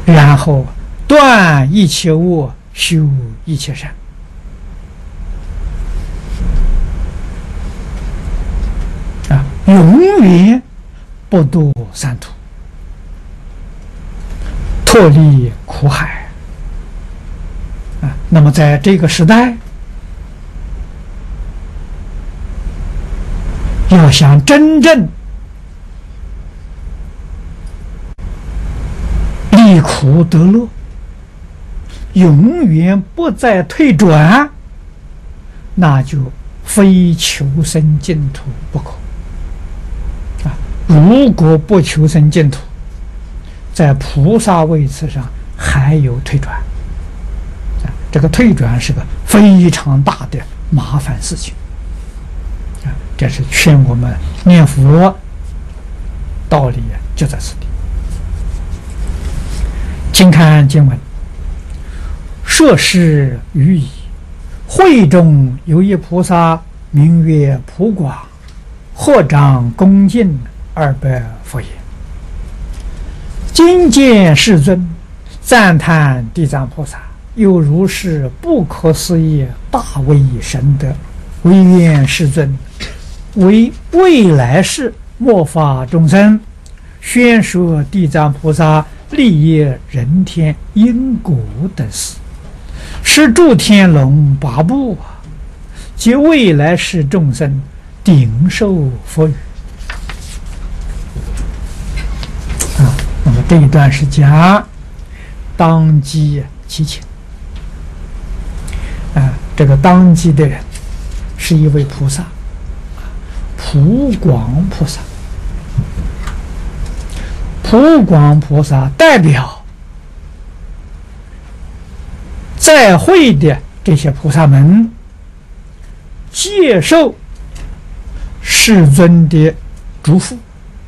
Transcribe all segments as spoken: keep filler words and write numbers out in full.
然后断一切恶，修一切善。啊，永远不堕三途，脱离苦海。啊，那么在这个时代，要想真正离苦得乐，永远不再退转，那就非求生净土不可。啊，如果不求生净土，在菩萨位次上还有退转。啊，这个退转是个非常大的麻烦事情。啊，这是劝我们念佛道理就在此地。请看经文：设施于矣，会中有一菩萨，名曰普广，合掌恭敬二百佛言：今见世尊，赞叹地藏菩萨，有如是不可思议大威神德，唯愿世尊为未来世末法众生宣说地藏菩萨利业人天因果等事，是诸天龙八部及未来世众生顶受佛语。啊，那么这一段是讲当机其情。啊，这个当机的人是一位菩萨，普广菩萨。普广菩萨代表在会的这些菩萨们接受世尊的嘱咐，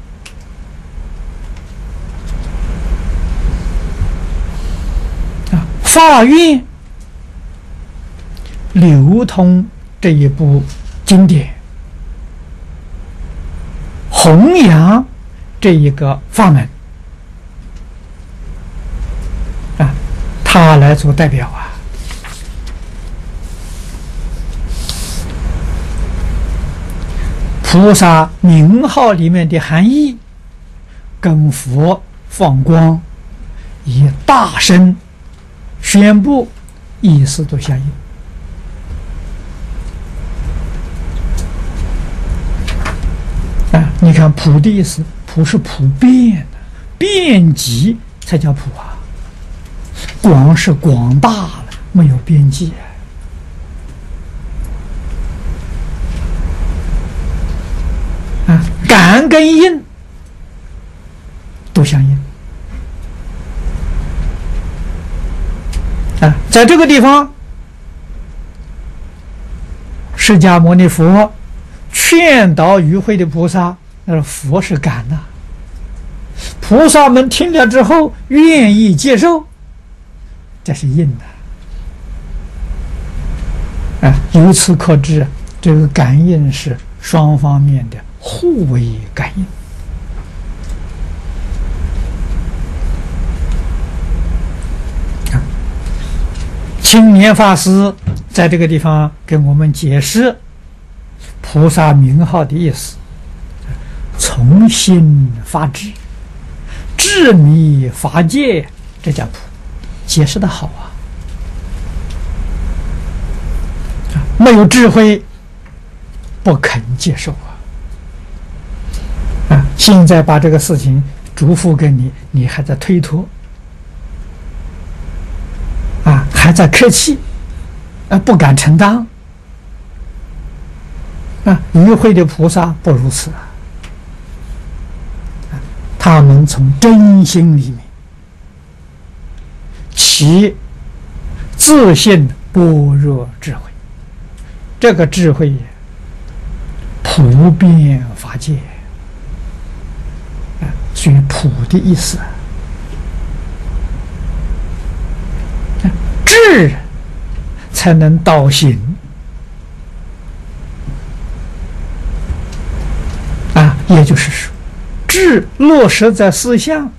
啊，发愿流通这一部经典，弘扬这一个法门，啊，他来做代表啊。菩萨名号里面的含义，跟佛放光以大声宣布意思都相应。啊，你看普的意思，普是普遍的，遍及才叫普啊。广是广大了，没有边际啊。啊，感跟应都相应啊。在这个地方，释迦牟尼佛劝导与会的菩萨，那是佛是感呐、啊。菩萨们听了之后愿意接受，这是应的啊。由此可知，这个感应是双方面的互为感应啊。青年法师在这个地方跟我们解释菩萨名号的意思：从心发智，智迷法界，这叫普。解释的好啊！没有智慧，不肯接受啊！啊，现在把这个事情嘱咐给你，你还在推脱，啊，还在客气，啊，不敢承担。啊，与会的菩萨不如此啊！他们从真心里面起自信般若智慧，这个智慧普遍法界啊，所以普的意思啊，智才能导行啊，也就是说，智落实在思想，